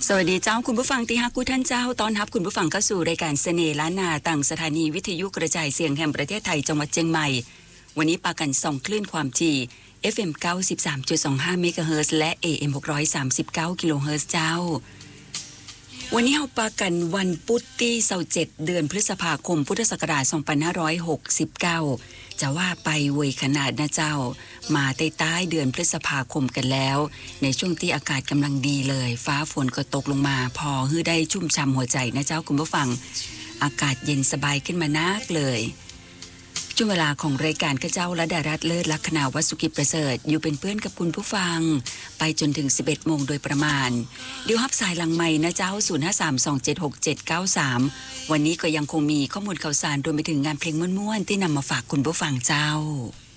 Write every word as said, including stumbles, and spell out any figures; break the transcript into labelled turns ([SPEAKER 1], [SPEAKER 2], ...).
[SPEAKER 1] สวัสดีเจ้าคุณผู้ฟังที่ฮักกุท่านเจ้าตอนรับคุณผู้ฟังเข้าสู่รายการเสน่ห์ล้านนาต่างสถานีวิทยุกระจายเสียงแห่งประเทศไทยจังหวัดเชียงใหม่วันนี้ปากันส่องคลื่นความถี่ เอฟ เอ็ม เก้าสิบสามจุดสองห้า เมกะเฮิรตซ์และ เอ เอ็ม หกร้อยสามสิบเก้า กิโลเฮิรตซ์เจ้าวันนี้เฮาปากันวันพุธที่ยี่สิบเจ็ดเดือนพฤษภาคมพุทธศักราชสองพันห้าร้อยหกสิบเก้าจะว่าไปเวยขนาดนะเจ้ามาใต้ๆเดือนพฤษภาคมกันแล้วในช่วงที่อากาศกำลังดีเลยฟ้าฝนก็ตกลงมาพอฮื้อได้ชุ่มฉ่ำหัวใจนะเจ้าคุณผู้ฟังอากาศเย็นสบายขึ้นมานักเลยช่วงเวลาของรายการข้าเจ้าและดารัตเลิศลักษณะวัสุกิประเสริฐอยู่เป็นเพื่อนกับคุณผู้ฟังไปจนถึง สิบเอ็ดโมงโดยประมาณเดี๋ยวฮับสายหลังใหม่นะเจ้าศูนย์ ห้า สาม สอง เจ็ด หก เจ็ด เก้า สามวันนี้ก็ยังคงมีข้อมูลข่าวสารรวมไปถึงงานเพลงม่วนๆที่นำมาฝากคุณผู้ฟังเจ้า